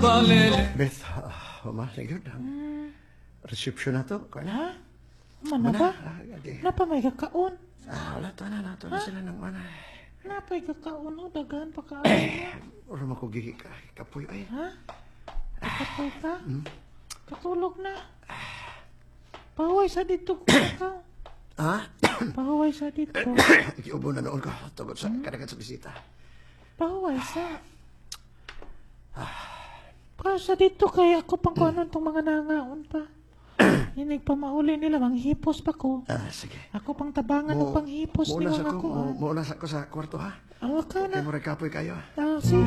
Beth, ma, sige. Reception na to. Ha? Mana ba? Napa may kakaon? Wala to na sila ng mana. Napay kakaon o dagan pa ka. Ura mo ko gigi ka, kapoy ay. Ha? Kakapoy ka? Katulog na. Pahuway sa dito ko ka. Ha? Pahuway sa dito. Iubo na noon ko, tugod sa kadagat sa bisita. Pahuway sa. Para sa dito kaya ako pang kuanon tong mga nangaon pa. Hinig pa mauli nila, manghipos pa ko. Sige. Ako pang tabangan ng panghipos ni mga ko. Muna sa ko sa kwarto ha. Awa ka na. Kaya mo rin kapoy kayo. Sige.